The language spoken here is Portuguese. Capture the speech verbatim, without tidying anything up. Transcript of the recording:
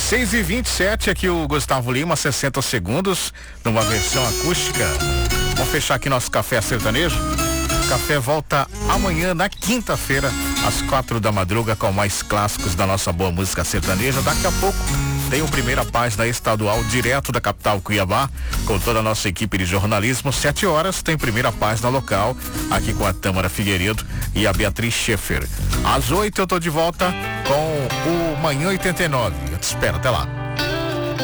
seis e vinte e sete, aqui o Gustavo Lima, sessenta segundos, numa versão acústica. Vamos fechar aqui nosso café sertanejo. O café volta amanhã, na quinta-feira, às quatro da madruga, com mais clássicos da nossa boa música sertaneja. Daqui a pouco tem o primeira página estadual direto da capital Cuiabá, com toda a nossa equipe de jornalismo. Sete horas tem primeira página local, aqui com a Tâmara Figueiredo e a Beatriz Schaeffer. Às oito eu tô de volta com o Manhã oitenta e nove. Eu te espero, até lá.